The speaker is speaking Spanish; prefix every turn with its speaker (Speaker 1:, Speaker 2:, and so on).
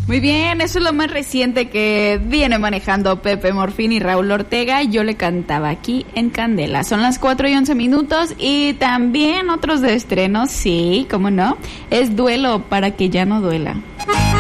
Speaker 1: Muy bien, eso es lo más reciente que viene manejando Pepe Morfín y Raúl Ortega. Yo le cantaba aquí en Candela. Son las 4:11 y también otros de estreno, sí, cómo no, es Duelo para que ya no duela.